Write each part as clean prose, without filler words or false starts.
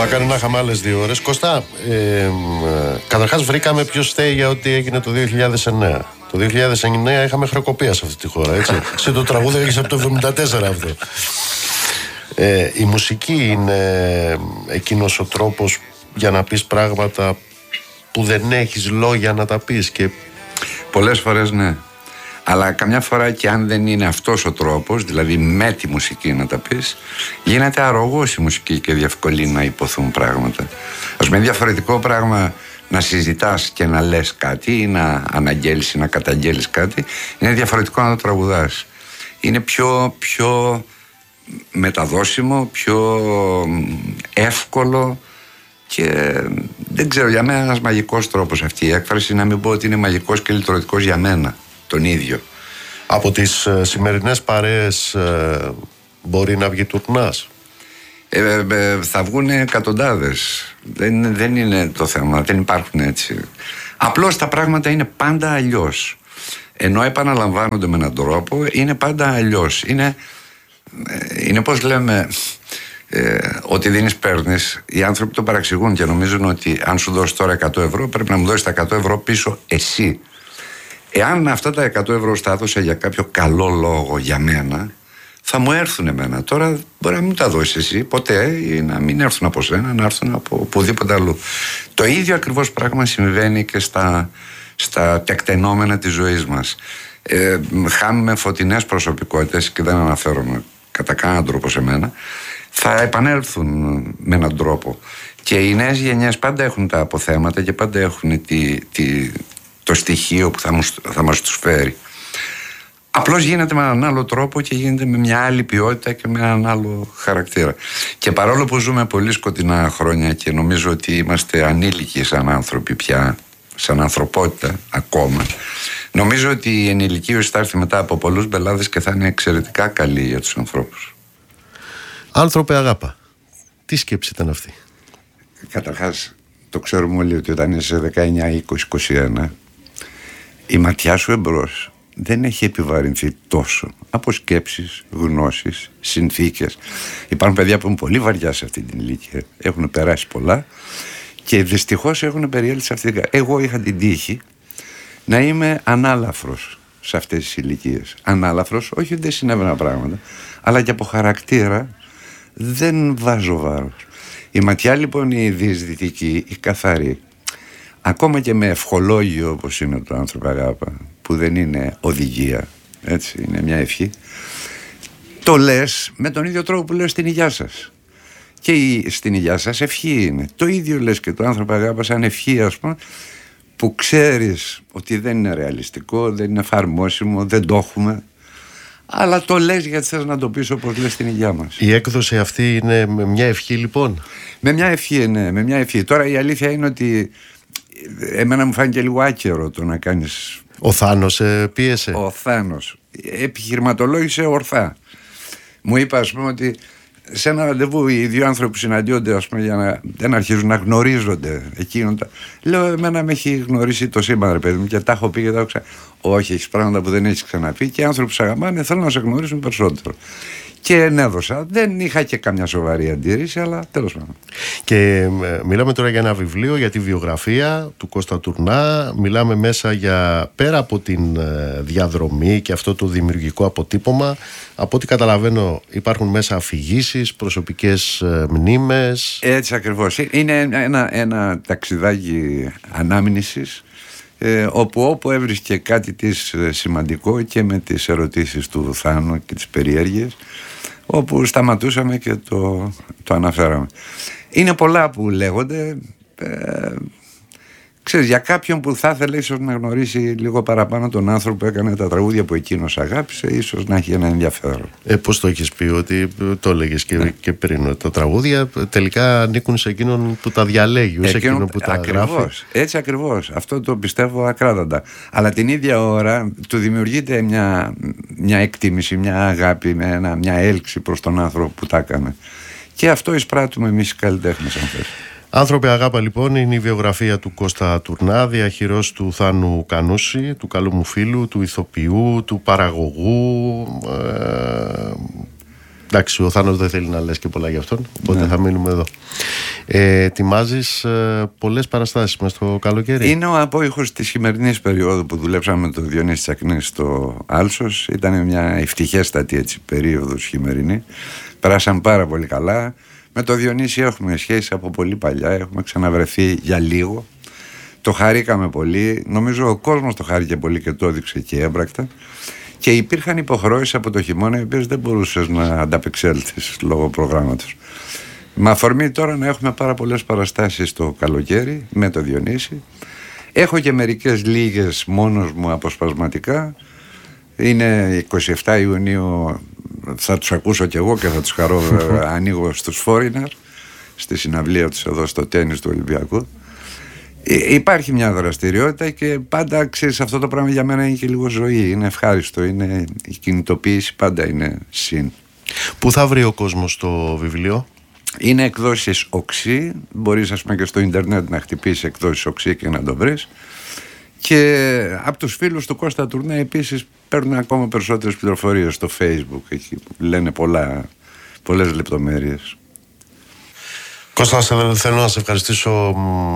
Μακάρι να είχαμε άλλες 2 ώρες. Κωστά, καταρχάς βρήκαμε ποιος φταίει για ό,τι έγινε το 2009. Το 2009 είχαμε χρεοκοπία σε αυτή τη χώρα, έτσι. Σε το τραγούδι έχεις από το 1974 αυτό. Η μουσική είναι εκείνος ο τρόπος για να πεις πράγματα που δεν έχεις λόγια να τα πεις και... Πολλές φορές ναι. Αλλά καμιά φορά και αν δεν είναι αυτός ο τρόπος, δηλαδή με τη μουσική να τα πεις, γίνεται αρρωγός η μουσική και διευκολύνει να υποθούν πράγματα. Ας πούμε διαφορετικό πράγμα να συζητάς και να λες κάτι ή να αναγγέλεις ή να καταγγέλεις κάτι, είναι διαφορετικό να το τραγουδάς. Είναι πιο μεταδώσιμο, πιο εύκολο και δεν ξέρω, για μένα ένας μαγικός τρόπος αυτή η έκφραση, να μην πω ότι είναι μαγικός και λυτρωτικός για μένα τον ίδιο. Από τις σημερινές παρέες μπορεί να βγει τουρνάς? Θα βγουν εκατοντάδες. Δεν είναι το θέμα, δεν υπάρχουν έτσι. Απλώς τα πράγματα είναι πάντα αλλιώς. Ενώ επαναλαμβάνονται με έναν τρόπο, είναι πάντα αλλιώς. Είναι πώς λέμε, ότι δίνεις παίρνεις. Οι άνθρωποι το παραξηγούν και νομίζουν ότι αν σου δώσει τώρα 100 ευρώ πρέπει να μου δώσεις τα 100 ευρώ πίσω εσύ. Εάν αυτά τα 100 ευρώ στα έδωσα για κάποιο καλό λόγο για μένα, θα μου έρθουν εμένα. Τώρα μπορεί να μην τα δώσεις εσύ ποτέ ή να μην έρθουν από σένα, να έρθουν από οπουδήποτε αλλού. Το ίδιο ακριβώς πράγμα συμβαίνει και στα τεκτενόμενα της ζωής μας. Χάνουμε φωτεινές προσωπικότητες και δεν αναφέρομαι κατά κανέναν τρόπο σε μένα. Θα επανέλθουν με έναν τρόπο. Και οι νέες γενιές πάντα έχουν τα αποθέματα και πάντα έχουν το στοιχείο που θα μας τους φέρει. Απλώς γίνεται με έναν άλλο τρόπο και γίνεται με μια άλλη ποιότητα και με έναν άλλο χαρακτήρα. Και παρόλο που ζούμε πολύ σκοτεινά χρόνια και νομίζω ότι είμαστε ανήλικοι σαν άνθρωποι πια, σαν ανθρωπότητα ακόμα, νομίζω ότι η ενηλικίωση θα έρθει μετά από πολλούς μπελάδες και θα είναι εξαιρετικά καλή για τους ανθρώπους. Άνθρωπε αγάπα, τι σκέψη ήταν αυτή? Καταρχάς, το ξέρουμε όλοι ότι όταν είσαι 19, 20, 21, η ματιά σου εμπρός δεν έχει επιβαρυνθεί τόσο από σκέψεις, γνώσεις, συνθήκες. Υπάρχουν παιδιά που είναι πολύ βαριά σε αυτή την ηλικία, έχουν περάσει πολλά και δυστυχώς έχουν περιέλθει σε αυτή την... Εγώ είχα την τύχη να είμαι ανάλαφρος σε αυτές τις ηλικίες. Ανάλαφρος, όχι ότι δεν συνέβαιναν πράγματα, αλλά και από χαρακτήρα δεν βάζω βάρος. Η ματιά λοιπόν η διεισδυτική, η καθαρή, ακόμα και με ευχολόγιο όπως είναι το άνθρωπο αγάπα, που δεν είναι οδηγία, έτσι, είναι μια ευχή, το λες με τον ίδιο τρόπο που λες στην υγειά σας. Και στην υγειά σας ευχή είναι. Το ίδιο λες και το άνθρωπο αγάπα σαν ευχή, ας πούμε, που ξέρεις ότι δεν είναι ρεαλιστικό, δεν είναι εφαρμόσιμο, δεν το έχουμε, αλλά το λες γιατί θες να το πεις όπως λες στην υγειά μας. Η έκδοση αυτή είναι με μια ευχή λοιπόν? Με μια ευχή, ναι, με μια ευχή. Τώρα η αλήθεια είναι ότι εμένα μου φάνηκε λίγο άκερο το να κάνεις... Ο Θάνος πίεσε? Ο Θάνος επιχειρηματολόγησε ορθά. Μου είπε, ας πούμε, ότι σε ένα ραντεβού οι δύο άνθρωποι συναντιόνται, ας πούμε, για να δεν αρχίζουν να γνωρίζονται εκείνον. Λέω, εμένα με έχει γνωρίσει το σύμπαν, ρε παιδί μου, και τα έχω πει και τα έχω ξαναπεί. Όχι, έχεις πράγματα που δεν έχεις ξαναπεί και οι άνθρωποι που σε αγαπάνε θέλουν να σε γνωρίσουν περισσότερο. Και ενέδωσα. Δεν είχα και καμιά σοβαρή αντίρρηση, αλλά τέλος πάντων. Και μιλάμε τώρα για ένα βιβλίο, για τη βιογραφία του Κώστα Τουρνά. Μιλάμε μέσα για, πέρα από την διαδρομή και αυτό το δημιουργικό αποτύπωμα, από ό,τι καταλαβαίνω υπάρχουν μέσα αφηγήσεις, προσωπικές μνήμες. Έτσι ακριβώς. Είναι ένα ταξιδάκι ανάμνησης, όπου έβρισκε κάτι της σημαντικό και με τις ερωτήσεις του Θάνου και τις περιέργειες, όπου σταματούσαμε και το αναφέραμε. Είναι πολλά που λέγονται. Ξέρεις, για κάποιον που θα ήθελε ίσως να γνωρίσει λίγο παραπάνω τον άνθρωπο που έκανε τα τραγούδια που εκείνος αγάπησε, ίσως να έχει ένα ενδιαφέρον. Πώς το έχεις πει, ότι το έλεγες και πριν, ότι τα τραγούδια τελικά ανήκουν σε εκείνον που τα διαλέγει, σε εκείνον που τα γράφει. Έτσι ακριβώς. Αυτό το πιστεύω ακράδαντα. Αλλά την ίδια ώρα του δημιουργείται μια εκτίμηση, μια αγάπη, μια έλξη προς τον άνθρωπο που τα έκανε. Και αυτό εισπράττουμε εμείς οι καλλιτέχνες, αν θες. Άνθρωπε αγάπα λοιπόν είναι η βιογραφία του Κώστα Τουρνά, διαχειρός του Θάνου Κανούση, του καλού μου φίλου, του ηθοποιού, του παραγωγού. Εντάξει, ο Θάνος δεν θέλει να λες και πολλά γι' αυτόν, οπότε θα μείνουμε εδώ. Ετοιμάζεις πολλές παραστάσεις μες στο καλοκαίρι. Είναι ο απόϊχος της χειμερινής περίοδου που δουλέψαμε με τον Διονύση Τσακνή στο Άλσος. Ήταν μια ευτυχέστατη έτσι περίοδος χειμερινή. Περάσαμε πάρα πολύ καλά. Με τον Διονύση έχουμε σχέση από πολύ παλιά. Έχουμε ξαναβρεθεί για λίγο. Το χαρήκαμε πολύ. Νομίζω ο κόσμος το χάρηκε πολύ και το έδειξε και έμπρακτα. Και υπήρχαν υποχρεώσεις από το χειμώνα, οι οποίες δεν μπορούσες να ανταπεξέλθεις λόγω προγράμματος. Με αφορμή τώρα να έχουμε πάρα πολλές παραστάσεις το καλοκαίρι με το Διονύση. Έχω και μερικές λίγες μόνος μου αποσπασματικά. Είναι 27 Ιουνίου, θα τους ακούσω κι εγώ και θα τους χαρώ. Ανοίγω στους Foreigner, στη συναυλία τους εδώ στο τένις του Ολυμπιακού. Υπάρχει μια δραστηριότητα και πάντα ξέρεις, αυτό το πράγμα για μένα είναι και λίγο ζωή. Είναι ευχάριστο, είναι, η κινητοποίηση πάντα είναι συν. Πού θα βρει ο κόσμος το βιβλίο? Είναι εκδόσεις Οξύ. Μπορείς ας πούμε και στο ίντερνετ να χτυπήσεις εκδόσεις Οξύ και να το βρεις. Και από τους φίλους του Κώστα Τουρνέ επίσης παίρνουν ακόμα περισσότερες πληροφορίες στο Facebook. Εκεί λένε πολλές λεπτομέρειες. Κώστα, θέλω να σε ευχαριστήσω.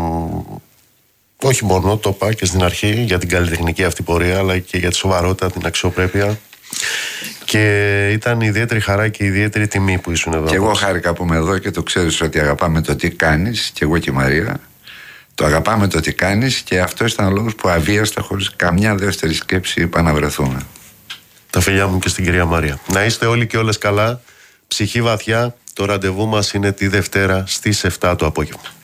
Όχι μόνο, το είπα και στην αρχή, για την καλλιτεχνική αυτή πορεία, αλλά και για τη σοβαρότητα, την αξιοπρέπεια. Και ήταν ιδιαίτερη χαρά και ιδιαίτερη τιμή που ήσουν εδώ. Και εγώ χάρηκα που είμαι εδώ και το ξέρεις ότι αγαπάμε το τι κάνεις, και εγώ και η Μαρία. Το αγαπάμε το τι κάνεις και αυτό ήταν ο λόγος που αβίαστα, χωρίς καμιά δεύτερη σκέψη, είπα να βρεθούμε. Τα φιλιά μου και στην κυρία Μαρία. Να είστε όλοι και όλες καλά, ψυχή βαθιά. Το ραντεβού μας είναι τη Δευτέρα στις 7 το απόγευμα.